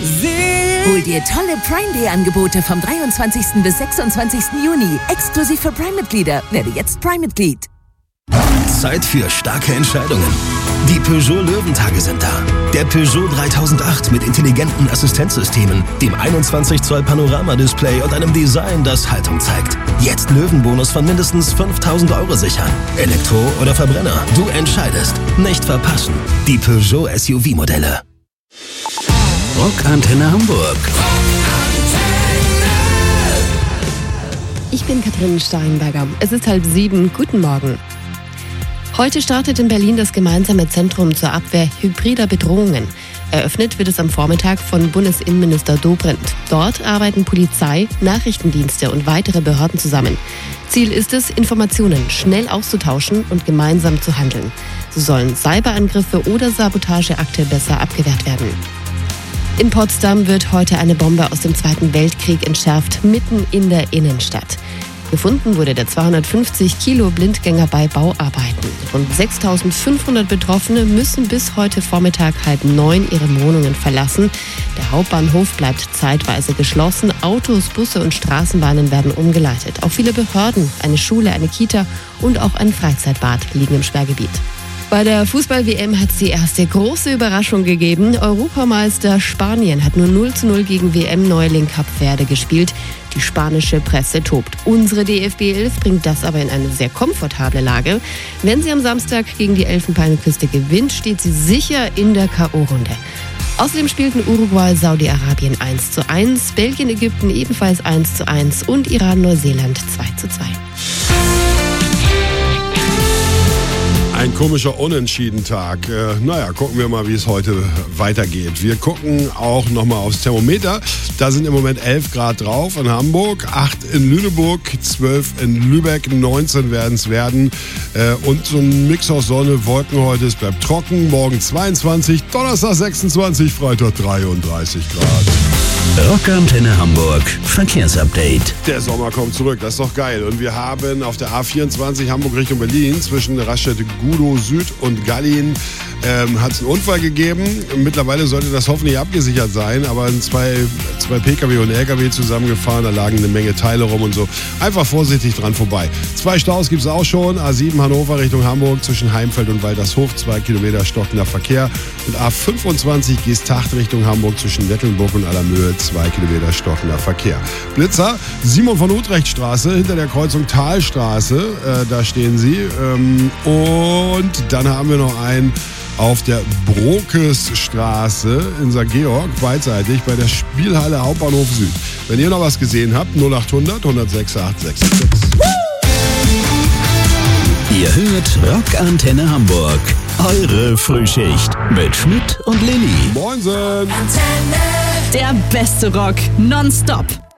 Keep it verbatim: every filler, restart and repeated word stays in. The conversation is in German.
Hol dir tolle Prime Day Angebote vom dreiundzwanzigsten bis sechsundzwanzigsten Juni. Exklusiv für Prime-Mitglieder. Werde jetzt Prime-Mitglied. Zeit für starke Entscheidungen. Die Peugeot Löwentage sind da. Der Peugeot dreitausendacht mit intelligenten Assistenzsystemen, dem einundzwanzig Zoll Panorama-Display und einem Design, das Haltung zeigt. Jetzt Löwenbonus von mindestens fünftausend Euro sichern. Elektro oder Verbrenner, du entscheidest. Nicht verpassen. Die Peugeot S U V-Modelle. Rockantenne Hamburg. Ich bin Katrin Steinberger. Es ist halb sieben. Guten Morgen. Heute startet in Berlin das gemeinsame Zentrum zur Abwehr hybrider Bedrohungen. Eröffnet wird es am Vormittag von Bundesinnenminister Dobrindt. Dort arbeiten Polizei, Nachrichtendienste und weitere Behörden zusammen. Ziel ist es, Informationen schnell auszutauschen und gemeinsam zu handeln. So sollen Cyberangriffe oder Sabotageakte besser abgewehrt werden. In Potsdam wird heute eine Bombe aus dem Zweiten Weltkrieg entschärft, mitten in der Innenstadt. Gefunden wurde der zweihundertfünfzig Kilo Blindgänger bei Bauarbeiten. Rund sechstausendfünfhundert Betroffene müssen bis heute Vormittag halb neun ihre Wohnungen verlassen. Der Hauptbahnhof bleibt zeitweise geschlossen. Autos, Busse und Straßenbahnen werden umgeleitet. Auch viele Behörden, eine Schule, eine Kita und auch ein Freizeitbad liegen im Sperrgebiet. Bei der Fußball-W M hat es die erste große Überraschung gegeben. Europameister Spanien hat nur null zu null gegen W M-Neuling Kap Verde gespielt. Die spanische Presse tobt. Unsere D F B elf bringt das aber in eine sehr komfortable Lage. Wenn sie am Samstag gegen die Elfenbeinküste gewinnt, steht sie sicher in der K O-Runde. Außerdem spielten Uruguay, Saudi-Arabien eins zu eins, Belgien, Ägypten ebenfalls eins zu eins und Iran, Neuseeland zwei zu zwei. Ein komischer Unentschieden-Tag. Äh, naja, gucken wir mal, wie es heute weitergeht. Wir gucken auch nochmal aufs Thermometer. Da sind im Moment elf Grad drauf in Hamburg, acht in Lüneburg, zwölf in Lübeck, neunzehn werden es werden. Äh, und so ein Mix aus Sonne, Wolken heute. Es bleibt trocken. Morgen zweiundzwanzig, Donnerstag sechsundzwanzig, Freitag dreiunddreißig Grad. Rockantenne Hamburg. Verkehrsupdate. Der Sommer kommt zurück, das ist doch geil. Und wir haben auf der A vierundzwanzig Hamburg Richtung Berlin zwischen Raststätte Gudow Süd und Gallien ähm, hat es einen Unfall gegeben. Mittlerweile sollte das hoffentlich abgesichert sein, aber zwei, zwei Pkw und L K W zusammengefahren, da lagen eine Menge Teile rum und so. Einfach vorsichtig dran vorbei. Zwei Staus gibt es auch schon. A sieben Hannover Richtung Hamburg zwischen Heimfeld und Waltershof, zwei Kilometer stockender Verkehr. Und A fünfundzwanzig Geesthacht Richtung Hamburg zwischen Wettlenburg und Allermöhe, zwei Kilometer stockender Verkehr. Blitzer, Simon von Utrechtstraße hinter der Kreuzung Talstraße, äh, da stehen sie. Ähm, und dann haben wir noch einen auf der Brokesstraße in Sankt Georg, beidseitig bei der Spielhalle Hauptbahnhof Süd. Wenn ihr noch was gesehen habt, null achthundert, hundertsechs, achthundertsechs. Ihr hört Rockantenne Hamburg. Eure Frühschicht mit Schmidt und Lilly. Moinsen! Der beste Rock nonstop.